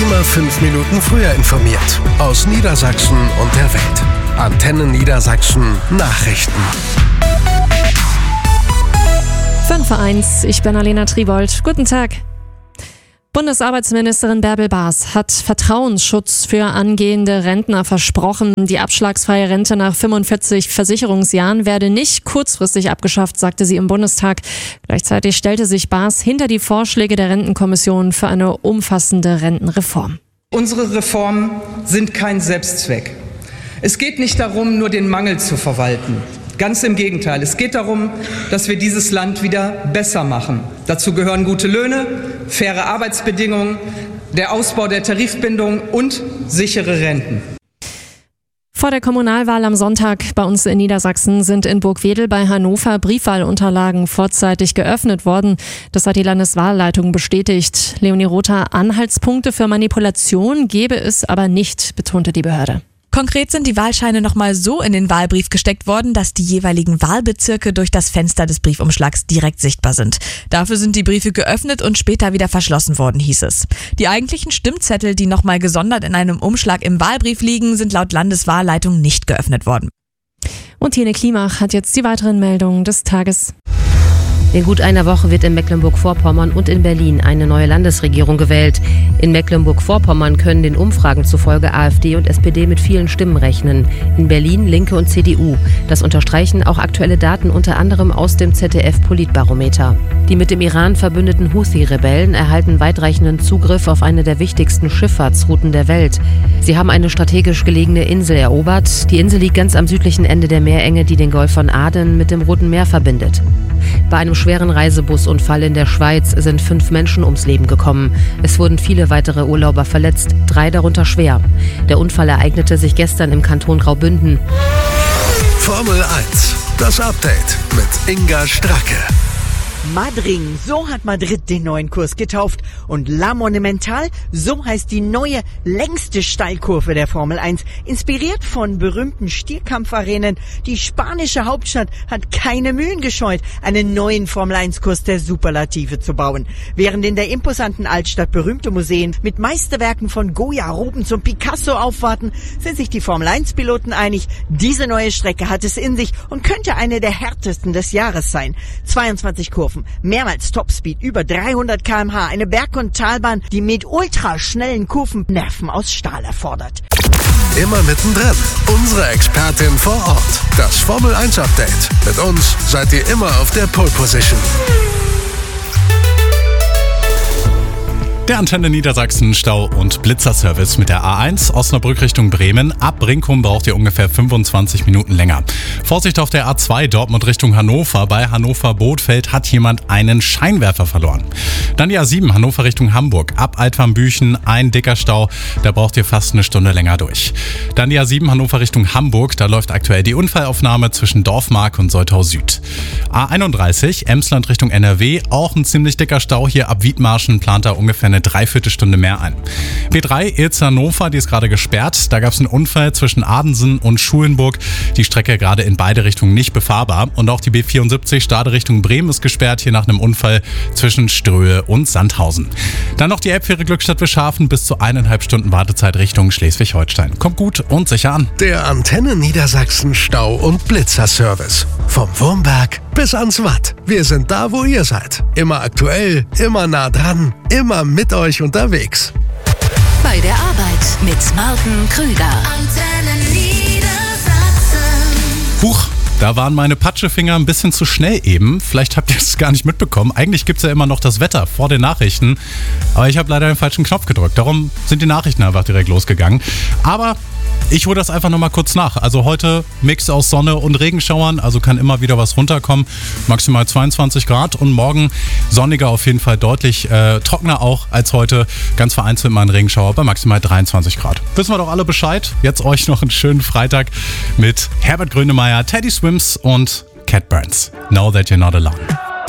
Immer 5 Minuten früher informiert. Aus Niedersachsen und der Welt. Antenne Niedersachsen Nachrichten. 5:01, ich bin Alena Tribold. Guten Tag. Bundesarbeitsministerin Bärbel Baas hat Vertrauensschutz für angehende Rentner versprochen. Die abschlagsfreie Rente nach 45 Versicherungsjahren werde nicht kurzfristig abgeschafft, sagte sie im Bundestag. Gleichzeitig stellte sich Baas hinter die Vorschläge der Rentenkommission für eine umfassende Rentenreform. Unsere Reformen sind kein Selbstzweck. Es geht nicht darum, nur den Mangel zu verwalten. Ganz im Gegenteil, es geht darum, dass wir dieses Land wieder besser machen. Dazu gehören gute Löhne, faire Arbeitsbedingungen, der Ausbau der Tarifbindung und sichere Renten. Vor der Kommunalwahl am Sonntag bei uns in Niedersachsen sind in Burgwedel bei Hannover Briefwahlunterlagen vorzeitig geöffnet worden. Das hat die Landeswahlleitung bestätigt. Leonie Rother, Anhaltspunkte für Manipulation gebe es aber nicht, betonte die Behörde. Konkret sind die Wahlscheine nochmal so in den Wahlbrief gesteckt worden, dass die jeweiligen Wahlbezirke durch das Fenster des Briefumschlags direkt sichtbar sind. Dafür sind die Briefe geöffnet und später wieder verschlossen worden, hieß es. Die eigentlichen Stimmzettel, die nochmal gesondert in einem Umschlag im Wahlbrief liegen, sind laut Landeswahlleitung nicht geöffnet worden. Und Tine Klimach hat jetzt die weiteren Meldungen des Tages. In gut einer Woche wird in Mecklenburg-Vorpommern und in Berlin eine neue Landesregierung gewählt. In Mecklenburg-Vorpommern können den Umfragen zufolge AfD und SPD mit vielen Stimmen rechnen. In Berlin Linke und CDU. Das unterstreichen auch aktuelle Daten unter anderem aus dem ZDF-Politbarometer. Die mit dem Iran verbündeten Houthi-Rebellen erhalten weitreichenden Zugriff auf eine der wichtigsten Schifffahrtsrouten der Welt. Sie haben eine strategisch gelegene Insel erobert. Die Insel liegt ganz am südlichen Ende der Meerenge, die den Golf von Aden mit dem Roten Meer verbindet. Bei einem schweren Reisebusunfall in der Schweiz sind 5 Menschen ums Leben gekommen. Es wurden viele weitere Urlauber verletzt, 3 darunter schwer. Der Unfall ereignete sich gestern im Kanton Graubünden. Formel 1, das Update mit Inga Stracke. Madring, so hat Madrid den neuen Kurs getauft. Und La Monumental, so heißt die neue, längste Steilkurve der Formel 1. Inspiriert von berühmten Stierkampfarenen. Die spanische Hauptstadt hat keine Mühen gescheut, einen neuen Formel 1-Kurs der Superlative zu bauen. Während in der imposanten Altstadt berühmte Museen mit Meisterwerken von Goya, Rubens und Picasso aufwarten, sind sich die Formel 1-Piloten einig, diese neue Strecke hat es in sich und könnte eine der härtesten des Jahres sein. 22 Kurven. Mehrmals Topspeed, über 300 km/h, eine Berg- und Talbahn, die mit ultraschnellen Kurven Nerven aus Stahl erfordert. Immer mittendrin, unsere Expertin vor Ort. Das Formel 1 Update. Mit uns seid ihr immer auf der Pole Position. Der Antenne Niedersachsen Stau- und Blitzerservice mit der A1 Osnabrück Richtung Bremen. Ab Brinkum braucht ihr ungefähr 25 Minuten länger. Vorsicht auf der A2 Dortmund Richtung Hannover. Bei Hannover-Bothfeld hat jemand einen Scheinwerfer verloren. Dann die A7 Hannover Richtung Hamburg. Ab Altwarmbüchen ein dicker Stau. Da braucht ihr fast eine Stunde länger durch. Dann die A7 Hannover Richtung Hamburg. Da läuft aktuell die Unfallaufnahme zwischen Dorfmark und Soltau Süd. A31 Emsland Richtung NRW. Auch ein ziemlich dicker Stau. Hier ab Wiedmarschen plant da ungefähr eine Dreiviertelstunde mehr ein. B3 Ilz-Hannover, die ist gerade gesperrt. Da gab es einen Unfall zwischen Adensen und Schulenburg. Die Strecke gerade in beide Richtungen nicht befahrbar. Und auch die B74 Stade Richtung Bremen ist gesperrt, hier nach einem Unfall zwischen Ströhe und Sandhausen. Dann noch die Elbfähre Glückstadt-Wischhafen, bis zu 1,5 Stunden Wartezeit Richtung Schleswig-Holstein. Kommt gut und sicher an. Der Antenne Niedersachsen Stau- und Blitzerservice. Vom Wurmberg bis ans Watt. Wir sind da, wo ihr seid. Immer aktuell, immer nah dran, immer mit euch unterwegs. Bei der Arbeit mit Martin Krüger. Antenne Niedersachsen. Huch, da waren meine Patschefinger ein bisschen zu schnell eben. Vielleicht habt ihr es gar nicht mitbekommen. Eigentlich gibt es ja immer noch das Wetter vor den Nachrichten. Aber ich habe leider den falschen Knopf gedrückt. Darum sind die Nachrichten einfach direkt losgegangen. Aber ich hole das einfach nochmal kurz nach. Also heute Mix aus Sonne und Regenschauern, also kann immer wieder was runterkommen. Maximal 22 Grad und morgen sonniger, auf jeden Fall deutlich trockener auch als heute. Ganz vereinzelt mal ein Regenschauer bei maximal 23 Grad. Wissen wir doch alle Bescheid. Jetzt euch noch einen schönen Freitag mit Herbert Grönemeyer, Teddy Swims und Cat Burns. Know that you're not alone.